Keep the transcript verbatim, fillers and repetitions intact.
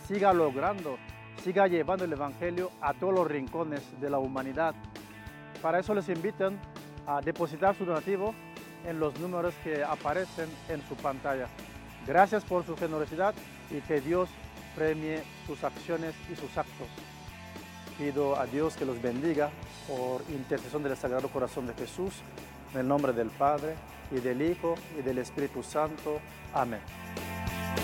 siga logrando, siga llevando el Evangelio a todos los rincones de la humanidad. Para eso les invitan a depositar su donativo en los números que aparecen en su pantalla. Gracias por su generosidad y que Dios premie sus acciones y sus actos. Pido a Dios que los bendiga por intercesión del Sagrado Corazón de Jesús, en el nombre del Padre, y del Hijo, y del Espíritu Santo. Amén.